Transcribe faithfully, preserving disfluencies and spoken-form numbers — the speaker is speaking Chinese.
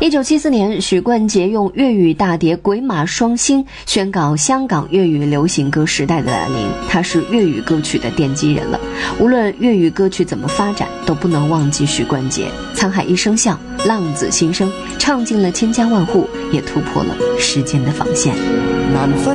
一九七四年，许冠杰用粤语大碟《鬼马双星》宣告香港粤语流行歌时代的来临，他是粤语歌曲的奠基人了。无论粤语歌曲怎么发展，都不能忘记许冠杰。沧海一声笑，浪子心声，唱进了千家万户，也突破了时间的防线。难分